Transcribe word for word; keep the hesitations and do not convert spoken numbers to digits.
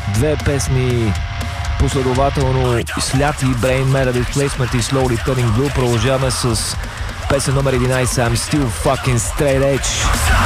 Две песни последователно Слят и Brain Matter Displacement и Slowly Turning Blue. Продължаваме с песен номер единайсет I'm Still Fucking Straight Edge.